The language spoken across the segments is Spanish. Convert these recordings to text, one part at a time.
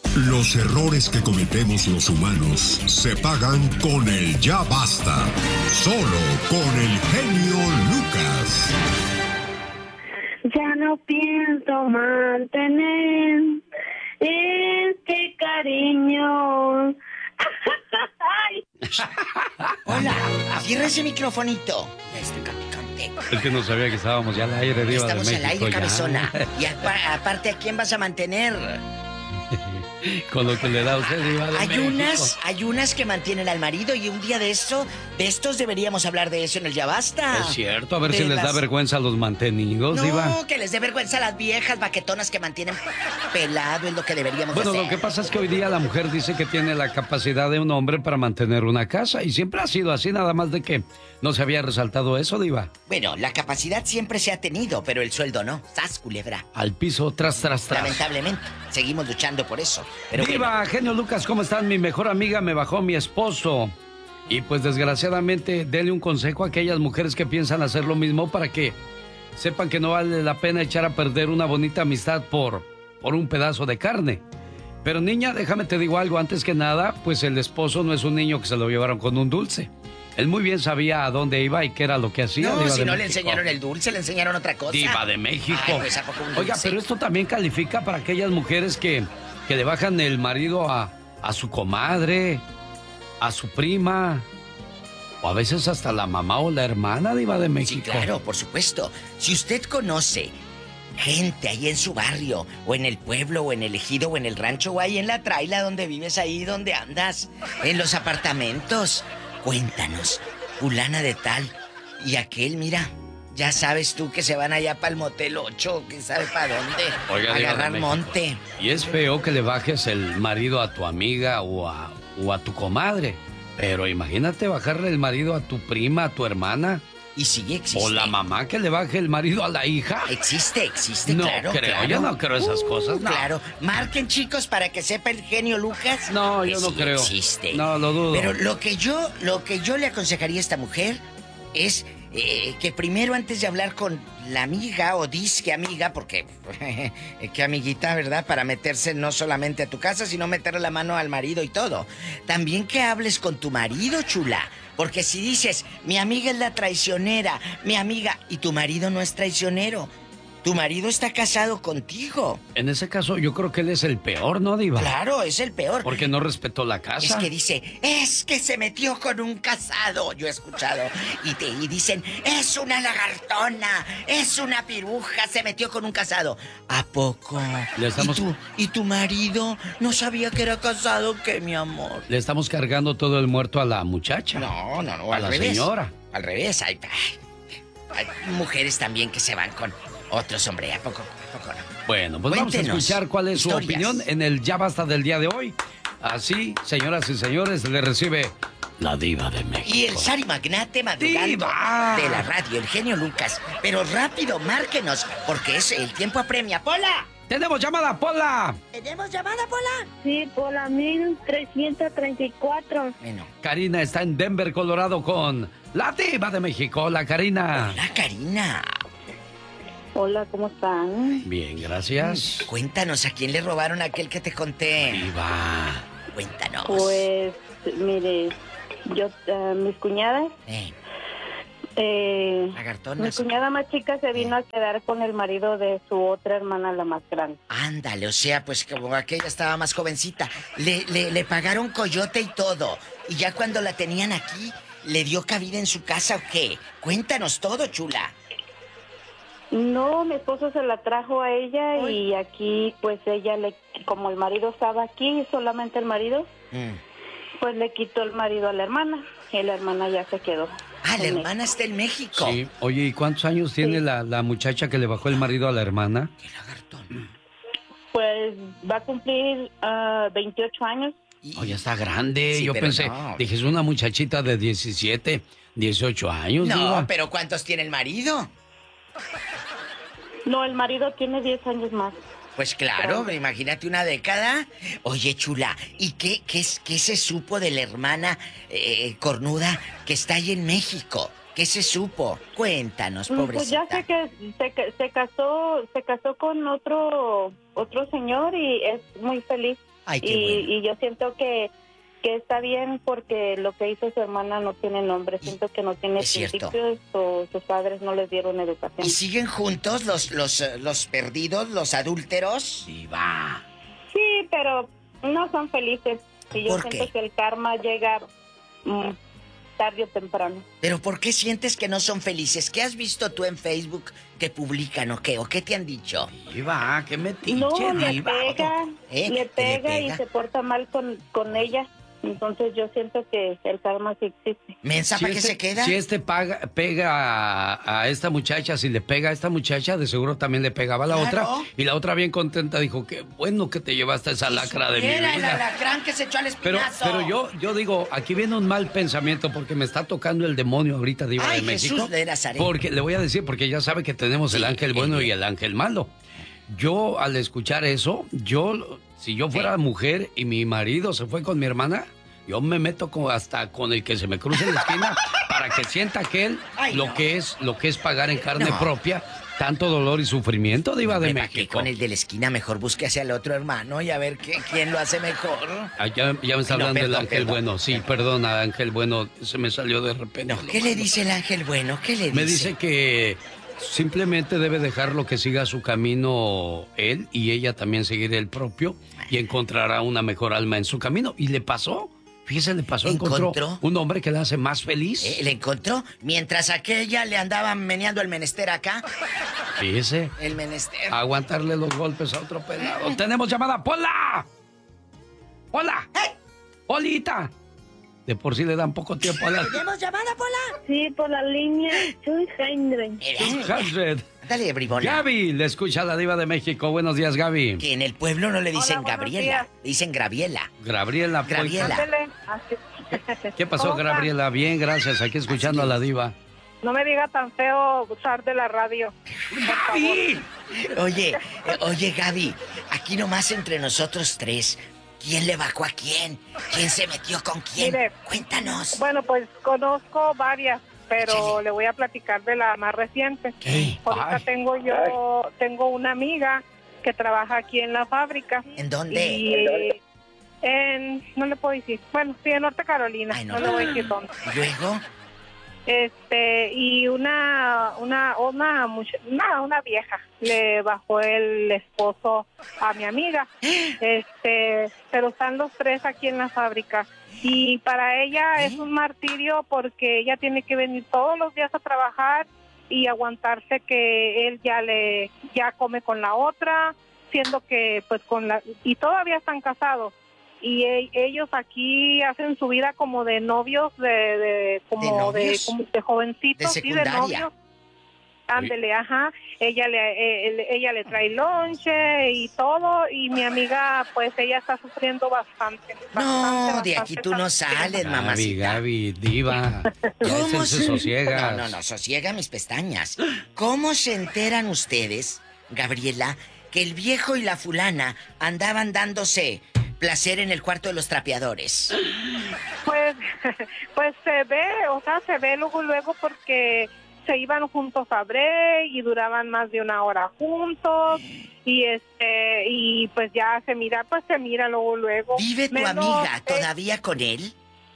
Los errores que cometemos los humanos se pagan con el ya basta. Solo con el genio Lucas. Ya no pienso mantener este cariño. Hola, cierra ese microfonito. Cante. Es que no sabía que estábamos ya al aire, Diva de México. Estamos al aire, ya. cabezona. Y aparte, ¿a quién vas a mantener? Con lo que le da a usted, Diva de México. Hay unas que mantienen al marido y un día de estos deberíamos hablar de eso en el Ya Basta. Es cierto, a ver si les da vergüenza a los mantenidos, Diva. No, que les dé vergüenza a las viejas baquetonas que mantienen pelado, es lo que deberíamos hacer. Bueno, lo que pasa es que hoy día la mujer dice que tiene la capacidad de un hombre para mantener una casa y siempre ha sido así, nada más de que no se había resaltado eso, Diva. Bueno, la capacidad siempre se ha tenido, pero el sueldo no. ¡Sas, culebra! Al piso, tras. Lamentablemente, seguimos luchando por eso. Pero Diva, bueno. genio Lucas, ¿cómo están? Mi mejor amiga me bajó mi esposo. Y pues desgraciadamente, dele un consejo a aquellas mujeres que piensan hacer lo mismo para que sepan que no vale la pena echar a perder una bonita amistad por un pedazo de carne. Pero niña, déjame te digo algo, antes que nada, pues el esposo no es un niño que se lo llevaron con un dulce. Él muy bien sabía a dónde iba y qué era lo que hacía. No, Diva si de no México. le enseñaron el dulce, le enseñaron otra cosa. Diva de México. Ay, pues, ¿a poco un dulce? Oiga, pero esto también califica para aquellas mujeres que le bajan el marido a su comadre, a su prima, o a veces hasta la mamá o la hermana, Diva de México. Sí, claro, por supuesto. Si usted conoce gente ahí en su barrio, o en el pueblo, o en el ejido, o en el rancho, o ahí en la traila donde vives, ahí donde andas, en los apartamentos, cuéntanos, fulana de tal, y aquel, mira, ya sabes tú que se van allá para el Motel 8, que sabe para dónde, Oiga, Diva de agarrar México. monte. Y es feo que le bajes el marido a tu amiga o a tu comadre. Pero imagínate bajarle el marido a tu prima, a tu hermana. Y sí existe. O la mamá que le baje el marido a la hija. Existe, No claro, creo, claro. yo no creo esas cosas, no. Claro, marquen, chicos, para que sepa el genio Lucas. No, que yo no sí creo. Existe. No, lo dudo. Pero lo que yo le aconsejaría a esta mujer es que primero, antes de hablar con la amiga o disque amiga, porque qué amiguita, ¿verdad? Para meterse no solamente a tu casa, sino meterle la mano al marido y todo. También que hables con tu marido, chula. Porque si dices, mi amiga es la traicionera, mi amiga, y tu marido no es traicionero, tu marido está casado contigo. En ese caso, yo creo que él es el peor, ¿no, Diva? Claro, es el peor. Porque no respetó la casa. Es que dice, es que se metió con un casado. Yo he escuchado. Y dicen, es una lagartona, es una piruja, se metió con un casado. ¿A poco? Le estamos- ¿Y tu marido no sabía que era casado? ¿Qué, mi amor? Le estamos cargando todo el muerto a la muchacha. No, A al la revés. señora. Al revés, hay mujeres también que se van con otros, hombre. ¿A poco no? Bueno, pues Cuéntenos vamos a escuchar cuál es su historias. opinión en el Ya Basta del día de hoy. Así, señoras y señores, le recibe la Diva de México. Y el Sari Magnate madrugando ¡Diva! de la radio, el genio Lucas. Pero rápido, márquenos, porque es el tiempo apremia. ¡Pola! ¡Tenemos llamada, Pola! ¿Tenemos llamada, Pola? Sí, por la 1334. Bueno. Karina está en Denver, Colorado, con la Diva de México. Hola, Karina. Hola, Karina. Hola, ¿cómo están? Bien, gracias. Cuéntanos, ¿a quién le robaron aquel que te conté? Diva. Cuéntanos. Pues, mire, mis cuñadas, mi Lagartonas. cuñada más chica se vino a quedar con el marido de su otra hermana, la más grande. Ándale, o sea, pues como aquella estaba más jovencita. Le pagaron coyote y todo. Y ya cuando la tenían aquí, ¿le dio cabida en su casa o qué? Cuéntanos todo, chula. No, mi esposo se la trajo a ella y aquí, pues ella como el marido estaba aquí, solamente el marido, pues le quitó el marido a la hermana y la hermana ya se quedó. Ah, la hermana está en México. Sí. Oye, ¿y cuántos años tiene la muchacha que le bajó el marido a la hermana? Qué lagartón. Pues va a cumplir 28 años. Oye, está grande. Sí, Yo pero pensé, no. dije, es una muchachita de 17, 18 años. No, Diva. pero ¿cuántos tiene el marido? No, el marido tiene 10 años más. Pues claro, imagínate una década. Oye, chula, ¿y qué se supo de la hermana cornuda que está ahí en México? ¿Qué se supo? Cuéntanos, pobrecita. Pues ya sé que se casó con otro señor y es muy feliz. Ay, qué bueno. Y yo siento que está bien porque lo que hizo su hermana no tiene nombre. Siento que no tiene principios o sus padres no les dieron educación. ¿Y siguen juntos los perdidos, los adúlteros? Diva. Sí, pero no son felices. Y yo ¿Por siento qué? que el karma llega tarde o temprano. ¿Pero por qué sientes que no son felices? ¿Qué has visto tú en Facebook que publican o qué? ¿O qué te han dicho? Diva, qué metiche, No, le Diva. pega, ¿Eh? le pega ¿Le y pega? se porta mal con ella. Entonces yo siento que el karma sí existe. ¿Mensa para qué se queda? Si pega a esta muchacha, si le pega a esta muchacha, de seguro también le pegaba a la otra. Y la otra bien contenta dijo, qué bueno que te llevaste esa lacra de mi Era el vida. alacrán que se echó al espinazo. Pero yo digo, aquí viene un mal pensamiento porque me está tocando el demonio ahorita, Diva Ay, de México. Jesús de Nazaret. Porque le voy a decir, porque ya sabe que tenemos el ángel bueno y el ángel malo. Yo, al escuchar eso, si yo fuera mujer y mi marido se fue con mi hermana, yo me meto hasta con el que se me cruce en la esquina para que sienta aquel lo que es pagar en carne propia tanto dolor y sufrimiento, Diva de México. Con el de la esquina mejor busque hacia el otro hermano y a ver quién lo hace mejor. Ya me está hablando el ángel bueno. Sí, perdona, ángel bueno, se me salió de repente. ¿Qué le dice el ángel bueno? ¿Qué le dice? Me dice que simplemente debe dejarlo que siga su camino él y ella también seguir el propio y encontrará una mejor alma en su camino. Y le pasó. Fíjese, le pasó. Encontró un hombre que le hace más feliz. ¿Le encontró? Mientras aquella le andaba meneando el menester acá. Fíjese. El menester. Aguantarle los golpes a otro pelado. ¡Tenemos llamada! ¡Pola! ¡Hola! ¡Hey! ¡Polita! De por sí le dan poco tiempo a la... ¿Tenemos llamada, Pola? Sí, por la línea 200. Dale, bribona. Gaby, le escucha la Diva de México. Buenos días, Gaby. Que en el pueblo no le dicen Hola, buenos Gabriela, días. le dicen Graviela. Gabriela. Graviela. ¿Qué pasó, Gabriela? Bien, gracias. Aquí escuchando a la Diva. No me diga tan feo usar de la radio. ¡Gaby! Oye, Gaby, aquí nomás entre nosotros tres, ¿quién le bajó a quién? ¿Quién se metió con quién? Mire, Cuéntanos. Bueno, pues conozco varias, pero Échale. le voy a platicar de la más reciente. ¿Qué? Ahorita tengo una amiga que trabaja aquí en la fábrica. ¿En dónde? Y no le puedo decir. Bueno, sí, en Norte Carolina. Ay, no le voy a decir dónde. ¿Y luego? Y una vieja le bajó el esposo a mi amiga. Pero están los tres aquí en la fábrica. Y para ella es un martirio porque ella tiene que venir todos los días a trabajar y aguantarse que él ya come con la otra, siendo que pues y todavía están casados. Y ellos aquí hacen su vida como de novios, de jovencitos, de sí, de novios. Ándele, ajá. Ella le trae lonche y todo, y mi amiga, pues ella está sufriendo bastante. No, de aquí tú no sales, mamacita. Gaby, Diva. ¿Cómo se sosiega? No, sosiega mis pestañas. ¿Cómo se enteran ustedes, Gabriela, que el viejo y la fulana andaban dándose placer en el cuarto de los trapeadores? Pues se ve luego porque se iban juntos a break y duraban más de una hora juntos y pues ya se mira luego. ¿Vive tu amiga todavía con él?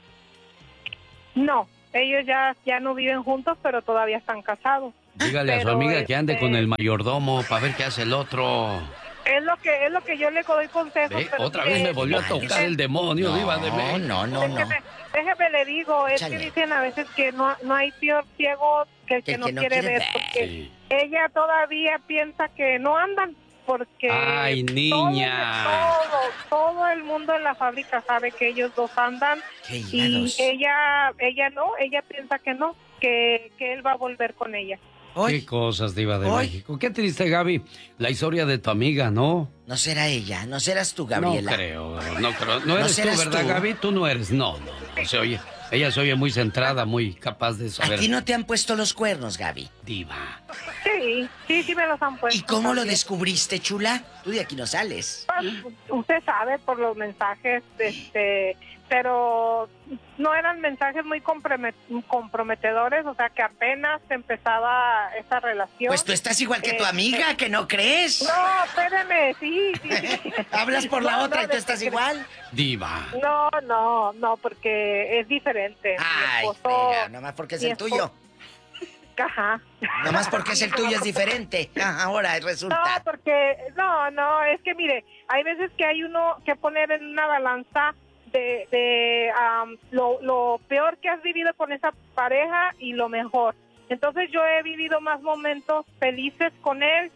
No, ellos ya no viven juntos, pero todavía están casados. Dígale a su amiga que ande con el mayordomo para ver qué hace el otro. Es lo que yo le doy consejos. Otra vez me volvió a tocar el demonio, Diva de México. No. Déjeme le digo, es Échale. que dicen a veces que no hay peor ciego que el que no quiere ver. Porque ella todavía piensa que no andan, porque ay, niña. todo el mundo en la fábrica sabe que ellos dos andan. Y ella piensa que no, que él va a volver con ella. Qué cosas, Diva de México. Qué triste, Gaby, la historia de tu amiga, ¿no? No será ella, no serás tú, Gabriela. No creo. No eres tú, ¿verdad, tú? Gaby? Tú no eres. No. Se oye. Ella se oye muy centrada, muy capaz de saber. ¿A ti no te han puesto los cuernos, Gaby? Diva. Sí, Sí me los han puesto. ¿Y cómo lo también. descubriste, chula? Tú de aquí no sales. Pues, usted sabe por los mensajes, pero no eran mensajes muy comprometedores, o sea que apenas empezaba esa relación. Pues tú estás igual que tu amiga, ¿que no crees? No, espéreme, sí. Hablas por la No, otra y tú de- estás igual. Diva. No, porque es diferente. Ay, Mi esposo- frega, nomás porque es mi el tuyo. Ajá. Nomás porque es el tuyo es diferente. Ahora No, resulta. porque, es que mire, hay veces que hay uno que poner en una balanza lo peor que has vivido con esa pareja y lo mejor. Entonces yo he vivido más momentos felices con él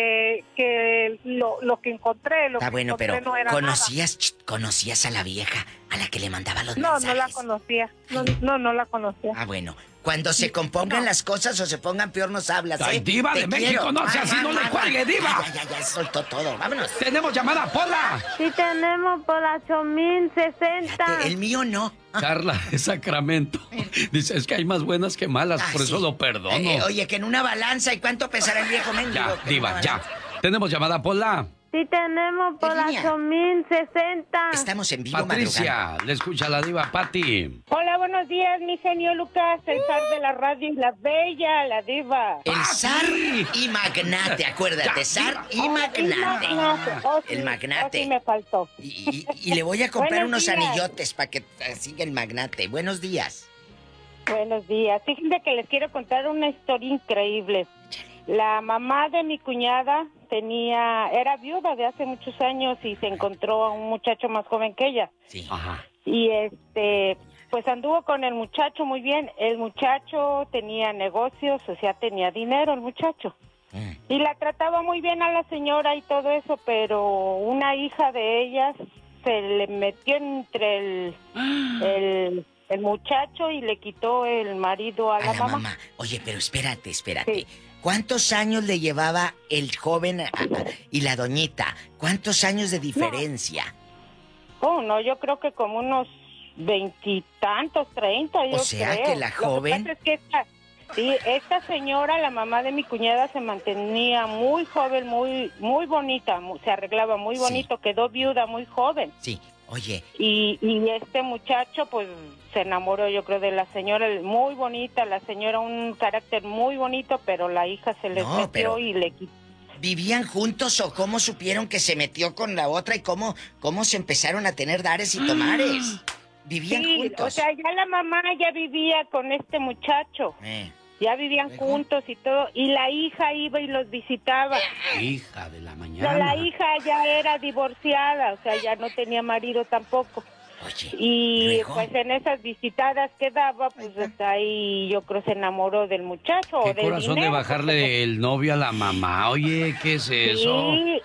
que lo que encontré. Lo Está que bueno, encontré pero no era ¿conocías a la vieja a la que le mandaba los nada. mensajes? No la conocía. No la conocía. Ah, bueno. Cuando se compongan las cosas o se pongan peor nos hablas, ¿eh? Ay, Diva Te de México, no sea así, no le cuelgue, Diva. Ya, soltó todo. Vámonos. Tenemos llamada, Pola. Sí tenemos por la 8060. Fíjate, el mío no. Carla de Sacramento. Dice, es que hay más buenas que malas, Ah, por eso sí. lo perdono. Oye, que en una balanza, ¿y cuánto pesará el viejo mendigo? Ya, Que en Diva, una ya. balanza. Tenemos llamada, Pola. Sí tenemos por la línea? 8060. Estamos en vivo madrugando. Patricia, le escucha la Diva, Pati. Hola, buenos días, mi genio Lucas, el zar de la radio y la bella, la diva. El ¡Ah, zar sí! y magnate, acuérdate, Ya, zar y Y magnate. sí, El magnate. sí me faltó. Y le voy a comprar Buenos unos días. anillotes para que siga el magnate. Buenos días. Buenos días. Fíjense que les quiero contar una historia increíble. La mamá de mi cuñada era viuda de hace muchos años y se encontró a un muchacho más joven que ella. Sí. Ajá. Y pues anduvo con el muchacho muy bien. El muchacho tenía negocios, o sea, tenía dinero el muchacho. Mm. Y la trataba muy bien a la señora y todo eso, pero una hija de ellas se le metió entre el muchacho y le quitó el marido a la mamá. Oye, pero espérate. Sí. ¿Cuántos años le llevaba el joven y la doñita? ¿Cuántos años de diferencia? Oh, no, yo creo que como unos 20 y tantos, 30, yo O sea, creo. que la joven- Lo que pasa es que esta señora, la mamá de mi cuñada, se mantenía muy joven, muy bonita, se arreglaba muy Sí. bonito, quedó viuda muy joven. Sí. Oye, Y este muchacho, pues, se enamoró, yo creo, de la señora, muy bonita, la señora, un carácter muy bonito, pero la hija se les No, metió pero- y le quitó. ¿vivían juntos o cómo supieron que se metió con la otra y cómo se empezaron a tener dares y tomares? ¿Vivían Sí, juntos? o sea, ya la mamá ya vivía con este muchacho. Ya vivían ¿Luego? juntos y todo, y la hija iba y los visitaba. Hija de la Pero mañana. la hija ya era divorciada, o sea, ya no tenía marido tampoco. Oye, Y ¿luego? pues en esas visitadas que daba, pues hasta ahí yo creo se enamoró del muchacho. Qué o del corazón de dinero, bajarle el novio a la mamá. Oye, ¿qué es eso? Sí,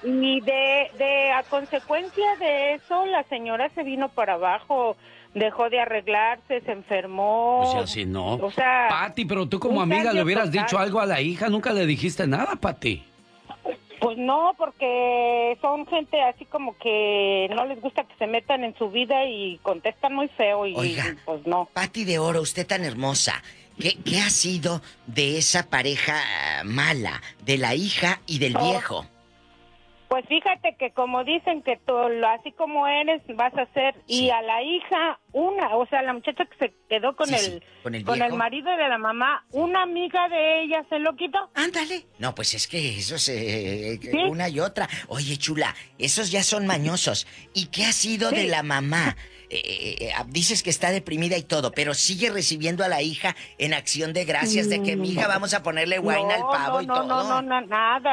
y a consecuencia de eso, la señora se vino para abajo, dejó de arreglarse, se enfermó. O sea, si no. O sea, Pati, pero tú como un amiga le cambio hubieras total. dicho algo a la hija, nunca le dijiste nada, Pati. Pues no, porque son gente así como que no les gusta que se metan en su vida y contestan muy feo y Oiga. pues no. Pati de Oro, usted tan hermosa. ¿Qué ha sido de esa pareja mala, de la hija y del Oh. viejo? Pues fíjate que como dicen que tú, así como eres, vas a ser. Sí. Y a la hija, o sea, la muchacha que se quedó con Sí, el sí, con el con viejo. el marido de la mamá, una amiga de ella se lo quitó. Ándale. No, pues es que eso se... Sí. una y otra. Oye, chula, esos ya son mañosos. ¿Y qué ha sido Sí. de la mamá? Dices que está deprimida y todo, pero sigue recibiendo a la hija en acción de gracias de que, mija, vamos a ponerle wine al pavo y todo. No, nada.